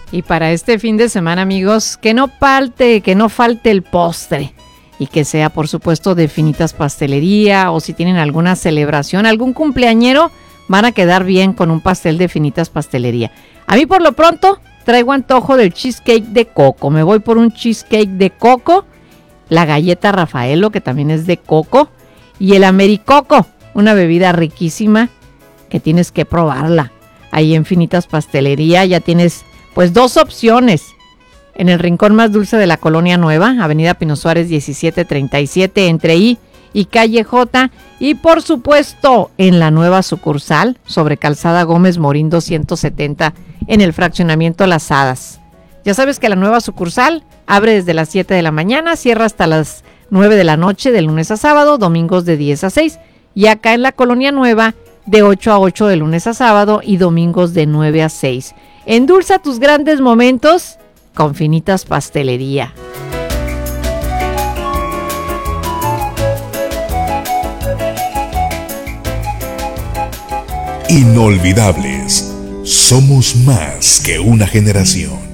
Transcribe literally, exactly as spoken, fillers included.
Y para este fin de semana, amigos, que no falte, que no falte el postre. Y que sea, por supuesto, de Finitas Pastelería, o si tienen alguna celebración, algún cumpleañero, van a quedar bien con un pastel de Finitas Pastelería. A mí, por lo pronto, traigo antojo del cheesecake de coco. Me voy por un cheesecake de coco, la galleta Rafaelo, que también es de coco, y el Americoco, una bebida riquísima que tienes que probarla. Ahí en Finitas Pastelería ya tienes pues dos opciones. En el rincón más dulce de la Colonia Nueva, Avenida Pino Suárez diecisiete treinta y siete, entre I y Calle J. Y por supuesto en la nueva sucursal, sobre Calzada Gómez Morín doscientos setenta, en el fraccionamiento Las Hadas. Ya sabes que la nueva sucursal abre desde las siete de la mañana, cierra hasta las nueve de la noche de lunes a sábado, domingos de diez a seis. Y acá en la Colonia Nueva, de ocho a ocho de lunes a sábado y domingos de nueve a seis. Endulza tus grandes momentos con Finitas Pastelería. Inolvidables. Somos más que una generación.